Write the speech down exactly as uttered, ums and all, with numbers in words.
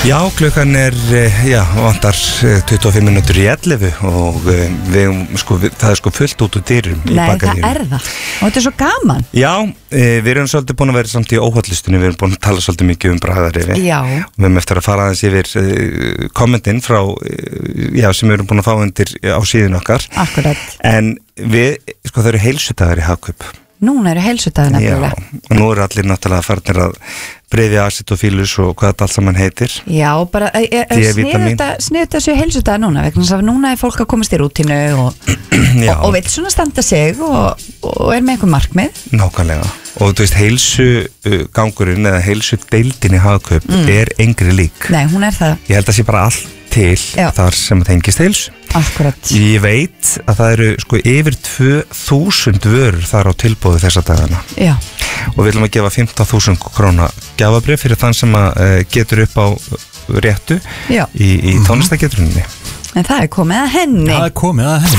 Já, klukkan er, já, vantar tuttugu og fimm mínútur í ellefu og við, sko, við, það er sko fullt út úr dyrum í bakaríinu. Nei, það er það. Og þetta er svo gaman. Já, við erum svolítið búin að vera samt í óhollustunni, við erum búin að tala svolítið mikið um bragðarifi. Já. Við erum eftir að fara aðeins yfir kommentin frá, já, sem við erum búin að fá undir á síðun okkar. Akkurat. En við, sko, það eru heilsudagar í Hagkaup. Núna eru heilsudagar nefnilega. Já, og nú eru allir náttúrulega farnir að breyðja acetofílus og hvað þetta allt saman heitir. Já, bara snið þetta séu heilsudagar núna, vegna þess að núna er fólk að komast í rútínu og, og, og vil svona standa sig og, og er með einhver markmið. Nákvæmlega. Og þú veist, heilsugangurinn eða heilsudeildin í Hagkaup mm. er engri lík. Nei, hún er það. Ég held að sé bara allt til Já. Þar sem tengist heilsu. Akkurat. Ég veit að það eru sko yfir tvö þúsund vörur þar á tilbúðu þessa dagana. Já. Og við viljum að gefa fimmtán þúsund króna gjafabréf fyrir þann sem að uh, getur upp á réttu Já. í, í tónlistageturinni. En það er komið að henni. Það er komið að henni.